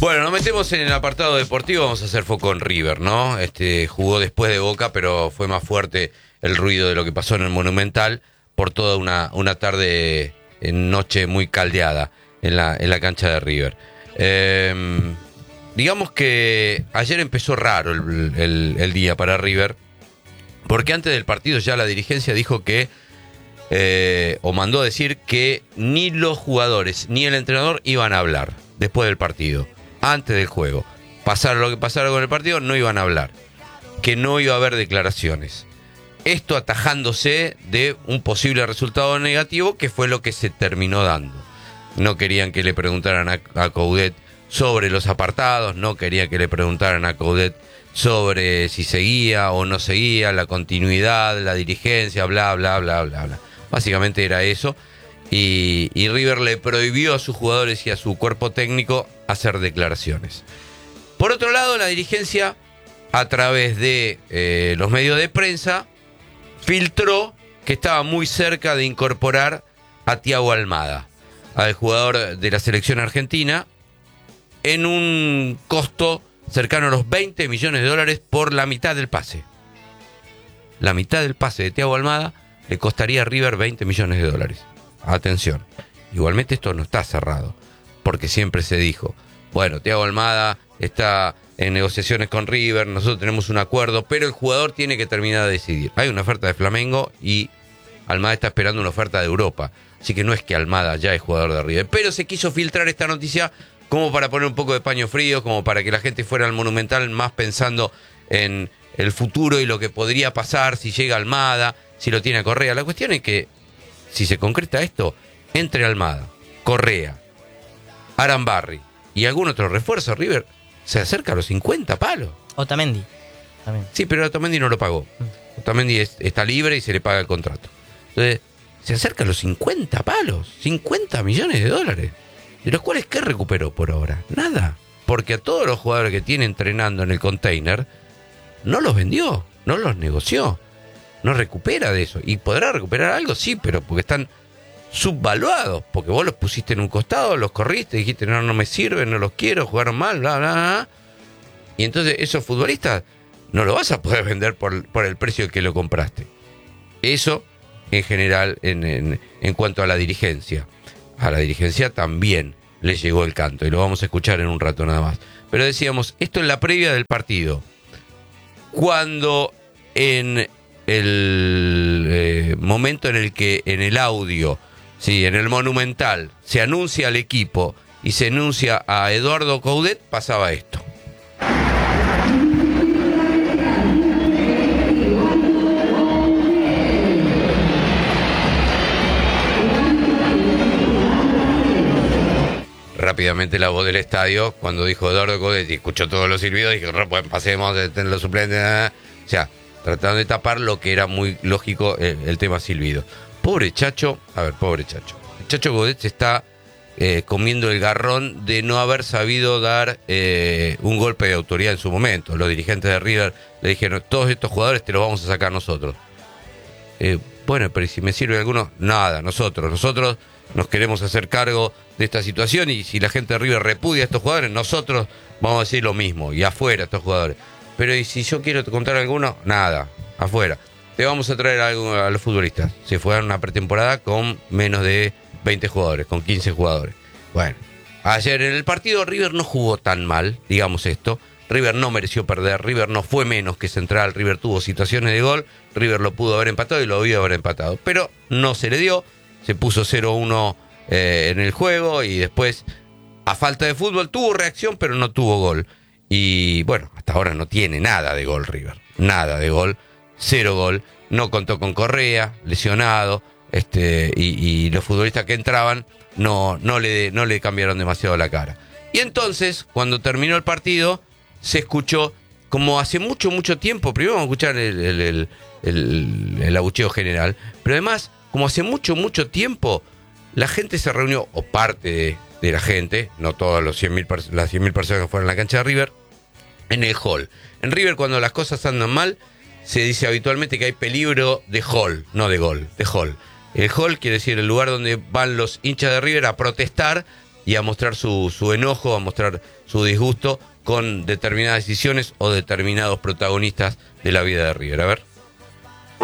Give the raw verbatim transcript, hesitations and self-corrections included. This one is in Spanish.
Bueno, nos metemos en el apartado deportivo, vamos a hacer foco en River, ¿no? Este jugó después de Boca, pero fue más fuerte el ruido de lo que pasó en el Monumental por toda una, una tarde, en noche muy caldeada en la, en la cancha de River. Eh, digamos que ayer empezó raro el, el, el día para River, porque antes del partido ya la dirigencia dijo que, eh, o mandó a decir que ni los jugadores ni el entrenador iban a hablar después del partido. Antes del juego, pasara lo que pasara con el partido, no iban a hablar, que no iba a haber declaraciones. Esto atajándose de un posible resultado negativo, que fue lo que se terminó dando. No querían que le preguntaran a, a Coudet sobre los apartados, no querían que le preguntaran a Coudet sobre si seguía o no seguía, la continuidad, la dirigencia, bla, bla, bla, bla, bla. Básicamente era eso. Y, y River le prohibió a sus jugadores y a su cuerpo técnico hacer declaraciones. Por otro lado, la dirigencia, a través de eh, los medios de prensa, filtró que estaba muy cerca de incorporar a Thiago Almada, al jugador de la selección argentina, en un costo cercano a los veinte millones de dólares por la mitad del pase. La mitad del pase de Thiago Almada le costaría a River veinte millones de dólares. Atención, igualmente esto no está cerrado, porque siempre se dijo, bueno, Thiago Almada está en negociaciones con River, nosotros tenemos un acuerdo, pero el jugador tiene que terminar de decidir. Hay una oferta de Flamengo y Almada está esperando una oferta de Europa, así que no es que Almada ya es jugador de River, pero se quiso filtrar esta noticia como para poner un poco de paño frío, como para que la gente fuera al Monumental más pensando en el futuro y lo que podría pasar si llega Almada, si lo tiene a Correa. La cuestión es que si se concreta esto, entre Almada, Correa, Arambarri y algún otro refuerzo, River se acerca a los cincuenta palos. Otamendi también. Sí, pero Otamendi no lo pagó. Mm. Otamendi es, está libre y se le paga el contrato. Entonces, se acerca a los cincuenta palos, cincuenta millones de dólares. De los cuales, ¿qué recuperó por ahora? Nada. Porque a todos los jugadores que tiene entrenando en el container, no los vendió, no los negoció. No recupera de eso. ¿Y podrá recuperar algo? Sí, pero porque están subvaluados. Porque vos los pusiste en un costado, los corriste, dijiste, no, no me sirven, no los quiero, jugaron mal, bla, bla, bla. Y entonces esos futbolistas no lo vas a poder vender por, por el precio que lo compraste. Eso en general en, en, en cuanto a la dirigencia. A la dirigencia también le llegó el canto. Y lo vamos a escuchar en un rato nada más. Pero decíamos, esto en la previa del partido. Cuando en el eh, momento en el que en el audio, sí, en el Monumental, se anuncia al equipo y se anuncia a Eduardo Coudet, pasaba esto. Rápidamente la voz del estadio, cuando dijo Eduardo Coudet y escuchó todos los silbidos, dije, pues pasemos en los suplentes, o sea, tratando de tapar lo que era muy lógico, el, el tema silbido. Pobre Chacho, a ver, pobre Chacho. El Chacho Coudet se está eh, comiendo el garrón de no haber sabido dar eh, un golpe de autoridad en su momento. Los dirigentes de River le dijeron, todos estos jugadores te los vamos a sacar nosotros. Eh, bueno, pero si me sirve alguno, nada, nosotros, nosotros nos queremos hacer cargo de esta situación y si la gente de River repudia a estos jugadores, nosotros vamos a decir lo mismo, y afuera estos jugadores. Pero y si yo quiero contar alguno, nada, afuera. Te vamos a traer algo a los futbolistas. Se fue a una pretemporada con menos de veinte jugadores, con quince jugadores. Bueno, ayer en el partido River no jugó tan mal, digamos esto. River no mereció perder, River no fue menos que Central, River tuvo situaciones de gol, River lo pudo haber empatado y lo debió haber empatado. Pero no se le dio, se puso cero uno eh, en el juego y después, a falta de fútbol, tuvo reacción pero no tuvo gol. Y bueno, hasta ahora no tiene nada de gol River, nada de gol, cero gol, no contó con Correa, lesionado, este, y, y los futbolistas que entraban no, no, le, no le cambiaron demasiado la cara. Y entonces, cuando terminó el partido, se escuchó, como hace mucho, mucho tiempo, primero vamos a escuchar el, el, el, el, el abucheo general, pero además, como hace mucho, mucho tiempo, la gente se reunió, o parte de, de la gente, no todas los cien mil, las cien mil personas que fueron a la cancha de River, en el hall. En River, cuando las cosas andan mal, se dice habitualmente que hay peligro de hall, no de gol, de hall. El hall quiere decir el lugar donde van los hinchas de River a protestar y a mostrar su, su enojo, a mostrar su disgusto con determinadas decisiones o determinados protagonistas de la vida de River. A ver.